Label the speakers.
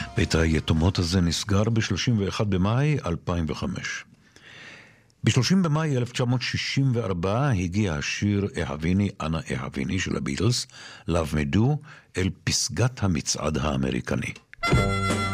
Speaker 1: בית היתומות הזה נסגר ב-31 במאי 2005. ב-30 במאי 1964 הגיע השיר אהביני אנה אהביני של הביטלס, Love Me Do, אל פסגת המצעד האמריקני.